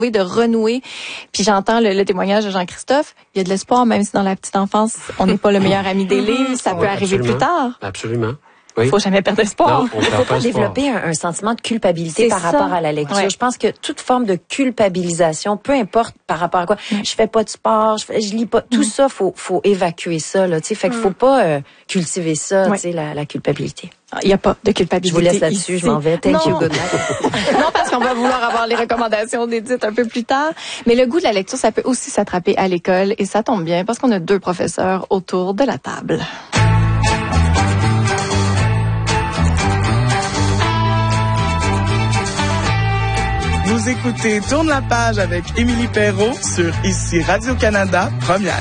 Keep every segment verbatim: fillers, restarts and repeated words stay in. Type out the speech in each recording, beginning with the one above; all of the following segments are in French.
de renouer. Puis j'entends le, le témoignage de Jean-Christophe. Il y a de l'espoir, même si dans la petite enfance, on n'est pas le meilleur ami des livres. Ça peut oui, arriver absolument. plus tard. Absolument. Il oui. faut jamais perdre espoir. Non, on Il faut perd pas pas développer un, un sentiment de culpabilité C'est par ça. rapport à la lecture. Ouais. Je pense que toute forme de culpabilisation, peu importe par rapport à quoi, mm. je fais pas de sport, je, fais, je lis pas, tout mm. ça, faut faut évacuer ça là. Tu sais, fait qu'il faut pas euh, cultiver ça, ouais. tu sais, la, la culpabilité. Il n'y a pas de culpabilité. Je vous laisse là-dessus, ici. Je m'en vais. Thank non. you, good night. Non, parce qu'on va vouloir avoir les recommandations d'Édith un peu plus tard. Mais le goût de la lecture, ça peut aussi s'attraper à l'école. Et ça tombe bien parce qu'on a deux professeurs autour de la table. Vous écoutez Tourne la page avec Émilie Perrault sur Ici Radio-Canada, Première.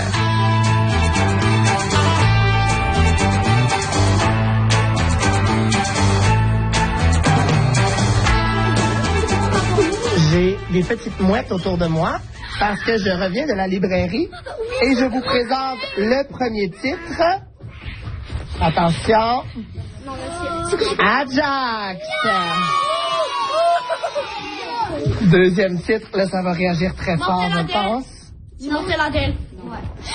J'ai des petites mouettes autour de moi parce que je reviens de la librairie et je vous présente le premier titre. Attention. Ajax. Deuxième titre, là ça va réagir très fort, je pense. Montrer la gueule. Ouais.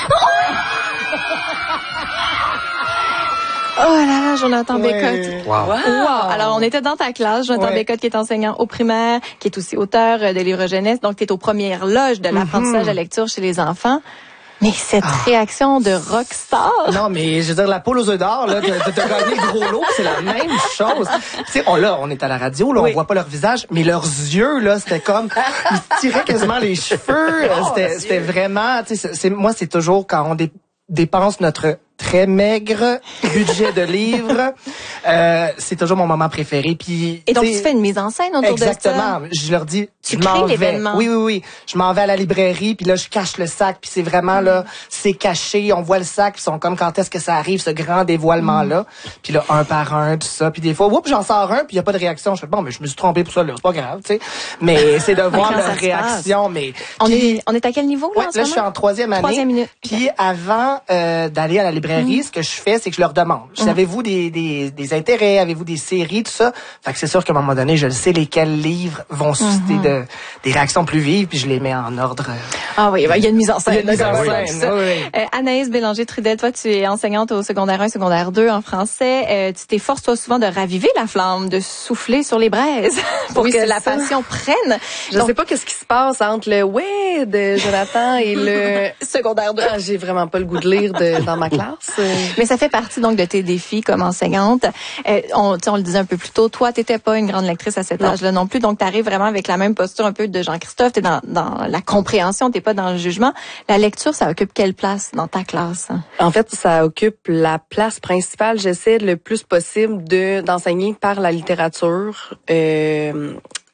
Oh là là, Jonathan Ouais. Bécotte. Wow. Wow. Alors, on était dans ta classe, Jonathan Ouais. Bécotte qui est enseignant au primaire, qui est aussi auteur de livres jeunesse. Donc, tu es aux premières loges de l'apprentissage de la lecture chez les enfants. Mais cette Ah. réaction de rockstar. Non, mais je veux dire, la poule aux œufs d'or, là, de, de, de gagner le gros lot, c'est la même chose. Tu sais, on, là, on est à la radio, là, Oui. on voit pas leur visage, mais leurs yeux, là, c'était comme, ils se tiraient quasiment les cheveux. C'était, c'était vraiment, tu sais, c'est, c'est, moi, c'est toujours quand on dé, dépense notre très maigre budget de livres, euh, c'est toujours mon moment préféré. Puis, Et donc, tu sais, tu fais une mise en scène autour exactement. de ça. Je leur dis, Tu je m'en crées vais. l'événement. Oui, oui, oui. Je m'en vais à la librairie, puis là, je cache le sac, puis c'est vraiment, là, c'est caché, on voit le sac, puis ils sont comme, quand est-ce que ça arrive, ce grand dévoilement-là. Puis là, un par un, tout ça. Puis des fois, oups, j'en sors un, puis il y a pas de réaction. Je fais, bon, mais je me suis trompé pour ça, là, c'est pas grave, tu sais. Mais c'est de voir Quand ça leur se réaction, mais... On Puis- est, on est à quel niveau, là, Ouais, en ce là, je suis moment? en troisième année. Troisième minute. Puis avant euh, d'aller à la librairie, ce que je fais, c'est que je leur demande. Mm. Avez-vous des, des, des intérêts? Avez-vous des séries? Tout ça. Fait que c'est sûr qu'à un moment donné, je le sais lesquels livres vont susciter Mm-hmm. de, des réactions plus vives, puis je les mets en ordre. Ah oui, il y a une mise en scène. Il y a une mise en là, scène, comme ça. oui, oui. Euh, Anaïs Bélanger-Trudel, toi, tu es enseignante au secondaire un, secondaire deux en français. Euh, tu t'efforces, toi, souvent de raviver la flamme, de souffler sur les braises pour Oui, que c'est la ça. passion prenne. Je Donc, sais pas qu'est-ce qui se passe entre le ouais de Jonathan et le secondaire deux. ah, j'ai vraiment pas le goût de lire de, dans ma classe. Mais ça fait partie donc de tes défis comme enseignante. Euh, on, tu sais, on le disait un peu plus tôt, toi, t'étais pas une grande lectrice à cet Non. âge-là non plus, donc t'arrives vraiment avec la même posture un peu de Jean-Christophe, t'es dans, dans la compréhension, t'es pas dans le jugement. La lecture, ça occupe quelle place dans ta classe? En fait, ça occupe la place principale. J'essaie le plus possible de d'enseigner par la littérature. Euh,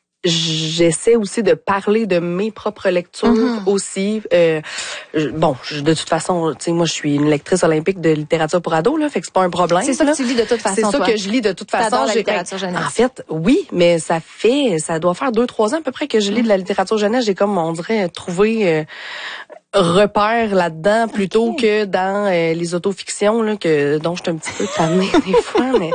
J'essaie aussi de parler de mes propres lectures Mm-hmm. aussi. Euh, je- bon, je- de toute façon, tu sais, moi, je suis une lectrice olympique de littérature pour ados, là, fait que c'est pas un problème. C'est ça là. que tu lis de toute façon, C'est ça toi. que je lis de toute façon. T'adores la J'ai- littérature jeunesse. En fait, oui, mais ça fait, ça doit faire deux, trois ans à peu près que je lis de la littérature jeunesse. J'ai comme, on dirait, trouvé euh, repère là-dedans plutôt que dans euh, les autofictions là, que dont je suis un petit peu tannée des fois, mais